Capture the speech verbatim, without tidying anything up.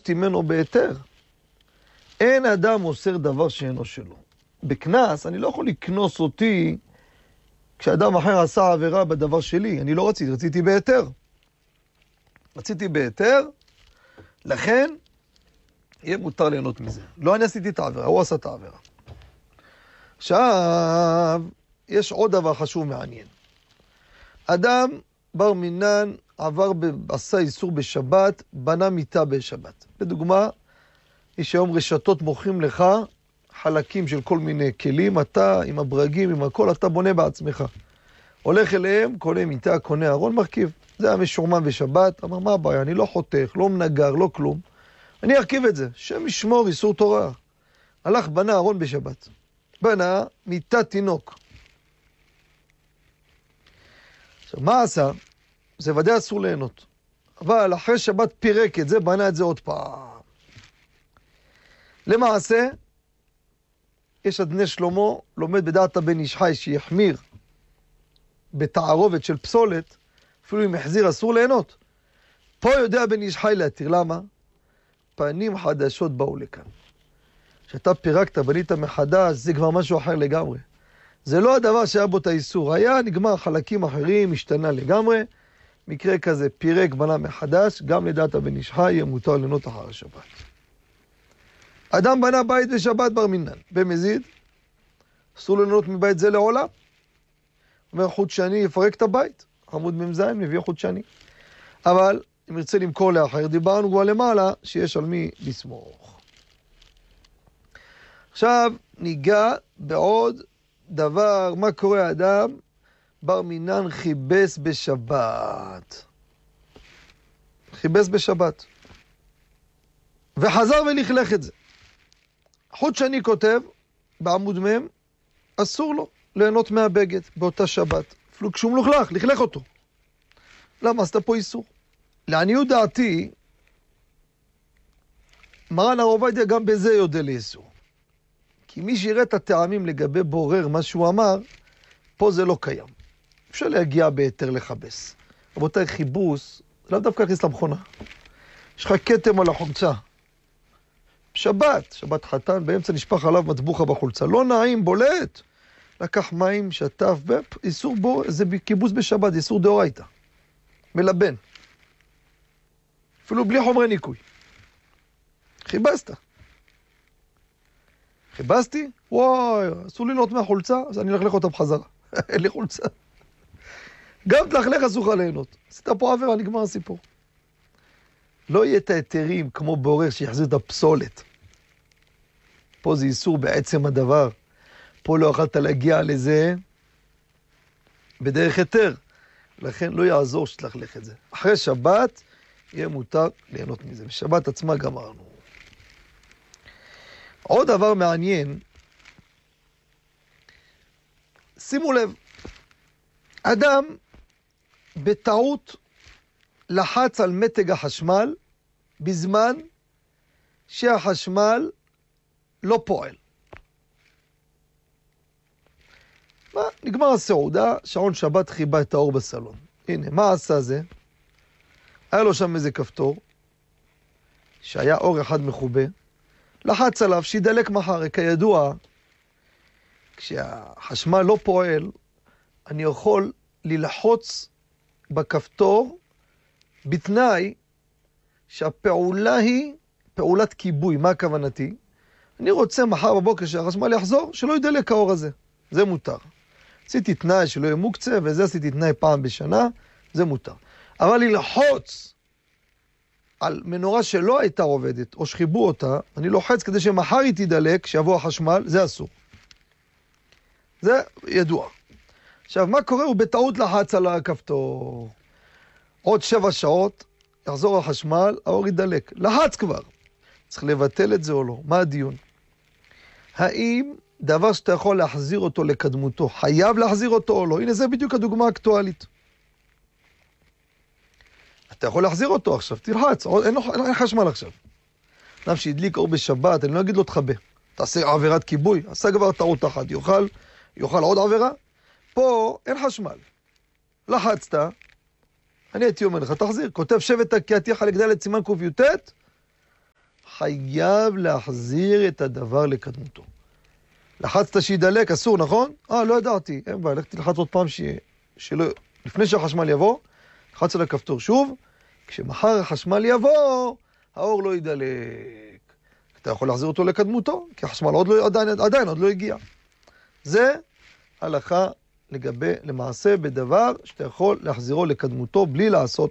ביקשתי ממנו בהיתר. אין אדם אוסר דבר שאינו שלו. בכנס, אני לא יכול לקנוס אותי כשאדם אחר עשה עבירה בדבר שלי. אני לא רציתי, רציתי בהיתר. רציתי בהיתר, לכן יהיה מותר ליהנות מזה. לא אני עשיתי את העבירה, הוא עשה את העבירה. עכשיו, יש עוד דבר חשוב מעניין. אדם בר מינן עבר, עשה איסור בשבת, בנה מיטה בשבת. לדוגמה, יש היום רשתות מוכרים לך חלקים של כל מיני כלים, אתה עם הברגים, עם הכל, אתה בונה בעצמך. הולך אליהם, קונה מיטה, קונה ארון, מרכיב. זה היה משורמן בשבת, אמר, מה הבעיה? אני לא חותך, לא מנגר, לא כלום. אני ארכיב את זה, שם ישמור איסור תורה. הלך, בנה ארון בשבת. בנה מיטת תינוק. עכשיו, מה עשה? זה ודאי אסור ליהנות. אבל אחרי שבת פירק את זה, בנה את זה עוד פעם. למעשה, יש אדני שלמה, לומד בדעת הבן איש חי שיחמיר בתערובת של פסולת, אפילו אם החזיר אסור ליהנות. פה יודע בן איש חי להתיר. למה? פנים חדשות באו לכאן. כשאתה פירקת, בנית מחדש, זה כבר משהו אחר לגמרי. זה לא הדבר שהיה בו את האיסור. היה נגמר חלקים אחרים, השתנה לגמרי. מקרה כזה, פירק, בנה מחדש, גם לדעת הבן איש חי יהיה מותר ליהנות אחר השבת. אדם בנה בית בשבת בר מינן, במזיד, אסור ליהנות מבית זה לעולם. אומר חוט שני יפרק את הבית, עמוד ממזיים מביא חוט שני. אבל אם ירצה למכור לאחר, דיברנו כבר למעלה שיש על מי לסמוך. עכשיו ניגע בעוד דבר, מה קורה אדם בר מינן חיבס בשבת. חיבס בשבת. וחזר ולכלך את זה. חוט שני כותב, בעמוד מם, אסור לו ליהנות מהבגד באותה שבת. אפילו כשהוא מלוכלך, לכלך אותו. למה? עשתה פה איסור. לעניות דעתי, מרן הרב עובדיה גם בזה יודע לאיסור. כי מי שיראה את הטעמים לגבי בורר מה שהוא אמר, פה זה לא קיים. אפשר להגיע בהיתר לחבס. רבותיי, חיבוס, לא דווקא להכניס למכונה. יש לך כתם על החולצה. שבת, שבת חתן, באמצע נשפך עליו מטבוחה בחולצה. לא נעים, בולט. לקח מים, שטף, איסור בור, זה קיבוס בשבת, איסור דאורייתא. מלבן. אפילו בלי חומרי ניקוי. חיבסת. חיבסתי? וואי, אסור לי לנות מהחולצה, אז אני אלכלך אותה בחזרה. אין לי חולצה. גם תלכלך אסור לך ליהנות. עשית פה עבירה, נגמר הסיפור. לא יהיה את היתרים כמו בורר שיחזיר את הפסולת. פה זה איסור בעצם הדבר. פה לא יכולת להגיע לזה בדרך היתר. לכן לא יעזור שתלכלך את זה. אחרי שבת יהיה מותר ליהנות מזה. בשבת עצמה גמרנו. עוד דבר מעניין, שימו לב, אדם בטעות לחץ על מתג החשמל בזמן שהחשמל לא פועל. מה? נגמר הסעודה, שעון שבת חיבה את האור בסלון. הנה, מה עשה זה? היה לו שם איזה כפתור, שהיה אור אחד מחובה, לחץ עליו שידלק מחר. כידוע, כשהחשמל לא פועל, אני יכול ללחוץ בכפתור בתנאי שהפעולה היא פעולת כיבוי. מה הכוונתי? אני רוצה מחר בבוקר שהחשמל יחזור, שלא ידלק האור הזה. זה מותר. עשיתי תנאי שלא יהיה מוקצה, וזה עשיתי תנאי פעם בשנה, זה מותר. אבל ללחוץ על מנורה שלא הייתה עובדת, או שחיבו אותה, אני לוחץ כדי שמחר היא תדלק, שיבוא החשמל, זה אסור. זה ידוע. עכשיו, מה קורה? הוא בטעות לחץ על הכפתור. עוד שבע שעות, יחזור החשמל, האור ידלק. לחץ כבר. צריך לבטל את זה או לא? מה הדיון? האם דבר שאתה יכול להחזיר אותו לקדמותו, חייב להחזיר אותו או לא? הנה, זה בדיוק הדוגמה האקטואלית. אתה יכול להחזיר אותו עכשיו, תלחץ, אין, אין, אין חשמל עכשיו. אדם שהדליק אור בשבת, אני לא אגיד לו תחבא. תעשה עבירת כיבוי, עשה כבר טעות אחת, יוכל, יוכל עוד עבירה. פה אין חשמל. לחצת, אני הייתי אומר לך, תחזיר. כותב שבט הקהתיך לגדל את סימן קו"ט, חייב להחזיר את הדבר לקדמותו. לחצת שידלק, אסור, נכון? אה, לא ידעתי. אין בעיה, לך תלחץ עוד פעם ש... שלא... לפני שהחשמל יבוא, לחץ על הכפתור שוב, כשמחר החשמל יבוא, האור לא ידלק. אתה יכול להחזיר אותו לקדמותו, כי החשמל עוד לא, עדיין, עדיין עוד לא הגיע. זה הלכה לגבי, למעשה, בדבר שאתה יכול להחזירו לקדמותו בלי לעשות